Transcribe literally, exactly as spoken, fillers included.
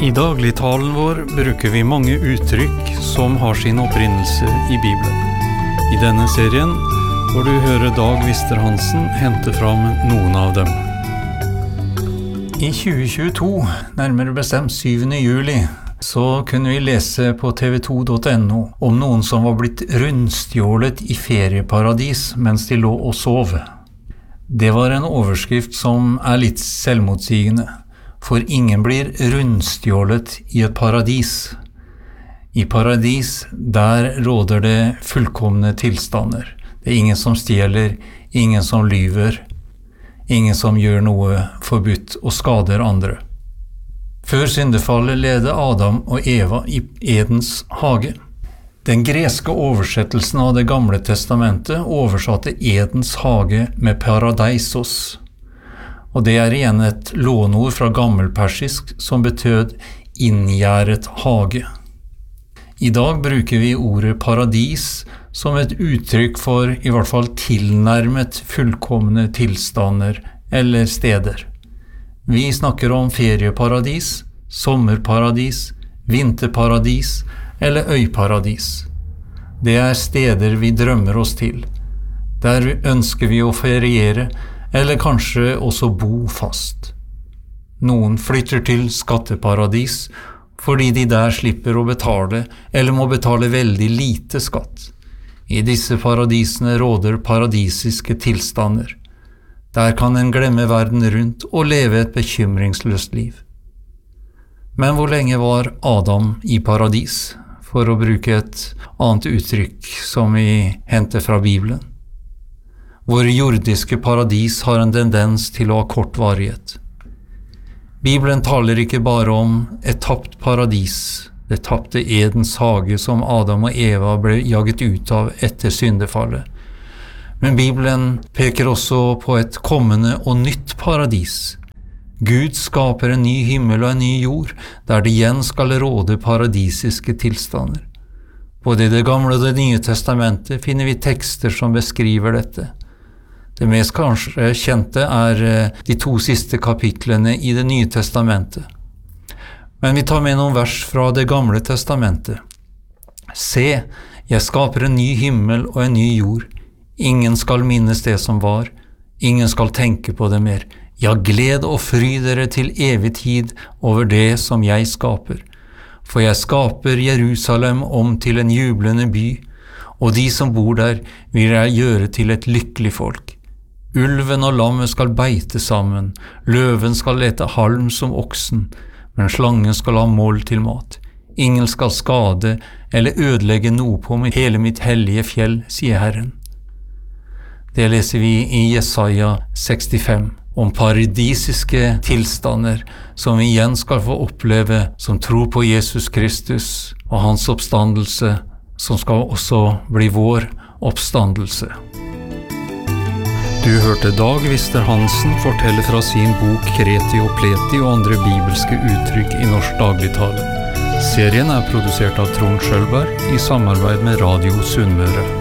I dagligtalen vår bruker vi mange uttrykk som har sin opprinnelse i Bibelen. I denne serien får du høre Dag Wister-Hansen hente fram noen av dem. I tjue tjueto, nærmere bestemt syvende juli, så kunne vi lese på T V to punktum no om noen som var blitt rundstjålet i ferieparadis mens de lå og sov. Det var en overskrift som er litt selvmotsigende. For ingen blir rundstjålet i et paradis. I paradis, der råder det fullkomne tilstander. Det er ingen som stjeler, ingen som lyver, ingen som gjør noe forbudt og skader andre. Før syndefallet levde Adam og Eva i Edens hage. Den greske oversettelsen av det gamle testamentet oversatte Edens hage med paradeisos. Og det er igjen et lånord fra gammelpersisk som betød inngjerdet hage. I dag bruker vi ordet paradis som et uttrykk for i hvert fall tilnærmet fullkomne tilstander eller steder. Vi snakker om ferieparadis, sommerparadis, vinterparadis eller øyparadis. Det er steder vi drømmer oss til. Der ønsker vi å feriere, eller kanskje også bo fast. Noen flytter til skatteparadis fordi de der slipper å betale eller må betale veldig lite skatt. I disse paradisene råder paradisiske tilstander. Der kan en glemme verden rundt og leve et bekymringsløst liv. Men hvor lenge var Adam i paradis, for å bruke et annet uttrykk som vi henter fra Bibelen? Vår jordiske paradis har en tendens til å ha kort varighet. Bibelen taler ikke bare om et tapt paradis, det tapte Edens hage som Adam og Eva ble jaget ut av etter syndefallet. Men Bibelen peker også på et kommende og nytt paradis. Gud skaper en ny himmel og en ny jord, der det igjen skal råde paradisiske tilstander. Både i det gamle og det nye testamentet finner vi tekster som beskriver dette. Det mest kanskje kjente er de to siste kapitlene i det nye testamentet. Men vi tar med noen vers fra det gamle testamentet. Se, jeg skaper en ny himmel og en ny jord. Ingen skal minnes det som var. Ingen skal tenke på det mer. Ja, gled og fry dere til evig tid over det som jeg skaper. For jeg skaper Jerusalem om til en jublende by, og de som bor der vil jeg gjøre til et lykkelig folk. Ulven og lammet skal beite sammen, løven skal lete halm som oksen, men slangen skal ha mål til mat. Ingen skal skade eller ødelegge noe på hele mitt hellige fjell, sier Herren. Det leser vi i Jesaja sekstifem, om paradisiske tilstander som vi igjen skal få oppleve som tror på Jesus Kristus og hans oppstandelse, som skal også bli vår oppstandelse. Du hørte Dag Wister-Hansen fortelle fra sin bok Kreti og Pleti og andre bibelske uttrykk i norsk dagligtale. Serien er produsert av Trond Schølberg i samarbeid med Radio Sunnmøre.